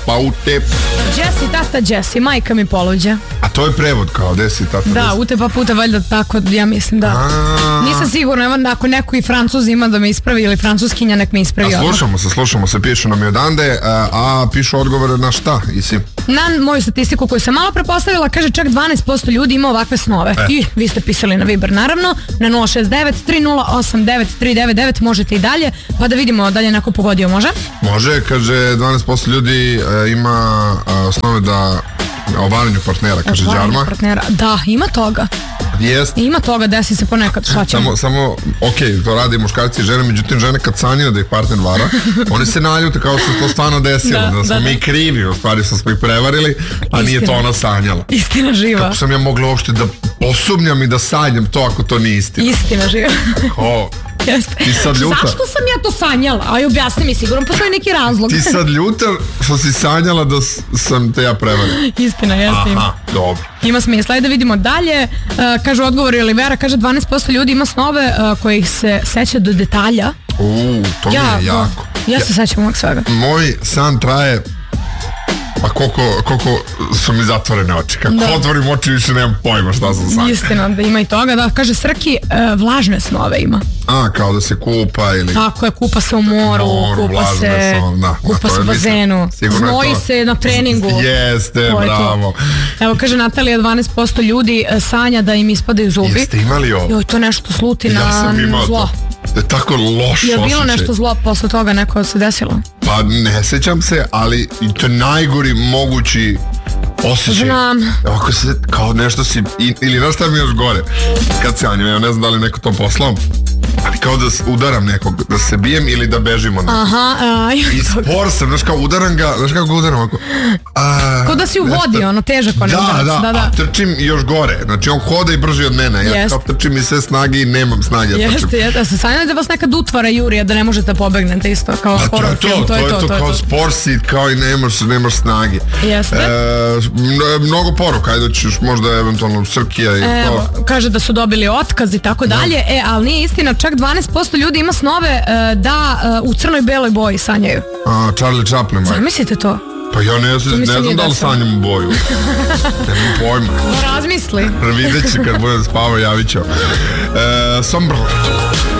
paute. Jesse, tata Jesse, majka mi poluđa. A to je prevod kao Desi, tata. Da, ute pa puta valjda tako, ja mislim da. Nisam sigurna, ako neko i Francuz ima da me ispravi ili Francuskinja nek me ispravi. Slušamo se, pišu nam i odande, a pišu odgovore na šta, Isi? Na moju statistiku koju sam malo prepostavila, kaže čak 12% ljudi ima ovakve snove. I vi ste pisali na Viber, naravno, na 069 3089 399, možete i dalje, pa da vidimo da li je neko pogodio, može? Može, kaže 12% ljudi ima snove da o varanju partnera, kaže Đarma. Da, ima toga. Jest. Ima toga, desi se ponekad, šta ćemo? Samo, to radi muškarci i žene, međutim žene kad sanjaju da ih partner vara, oni se naljute kao što se to stvarno desilo, da smo mi krivi, u stvari smo ih prevarili, a nije to ona sanjala. Istina živa. Kako sam ja mogla uopšte da posumnjam i da sanjam to ako to nije istina? Istina živa. Ti sad ljuta. Zašto sam ja to sanjala? Aj, objasni mi, sigurno postoji neki razlog. Ti sad ljuta što si sanjala da sam te ja prevario. Istina, jeste. Aha, dobro. Ima smisla. Ajde da vidimo dalje. Kaže odgovor Olivera, kaže 12% ljudi ima snove kojih se seća do detalja. To mi je jako. Ja se sećam ovog svega. Moj san traje pa koliko su mi zatvorene oči. Kako otvorim oči više nemam pojma šta sam sanjao. Istina, da ima i toga. Da, kaže Srki, vlažne snove ima. Kao da se kupa ili... Tako je, kupa se u moru, kupa se u bazenu, znoji se na treningu. Jeste, bravo. Evo, kaže Natalija, 12% ljudi sanja da im ispadaju zubi. Jeste imali ovo? Joj, to nešto sluti na zlo. Je tako loš osjećaj. Je bilo nešto zlo posle toga, neko se desilo? Pa ne sećam se, ali to je najgori mogući osjećaj. Znam. Ako se, kao nešto si, ili znaš šta mi još gore, kad sanjam, ja ne znam da li neko to poslao, ali kao da udaram nekog, da se bijem ili da bežim od nekog. I spor sam, znaš kao udaram ga, znaš kako ga udaram ovako. Kao da si u vodi, ono, težak onaj udarac. Da, a trčim još gore, znači on hoda i brži od mene, ja kao trčim i sve snage i nemam snage. Jeste, se sanjali da vas nekad utvara Jurija, da ne možete pobegnete isto, kao horror film, to je to. Kao spor si, kao i nemaš snage. Jeste. Mnogo poruka, ajde ćeš možda eventualno Srkija i to. Evo, kaže da su dobili otkaz i tako dalje, ali nije istina, čak 12% ljudi ima snove da u crnoj beloj boji sanjaju. Charlie Chaplin. Zamislite to? Pa ja ne znam da li sanjam u boju. Nemam pojma. Razmisli. Vidjet ću kad budem spavao, javit ću. Sombrero.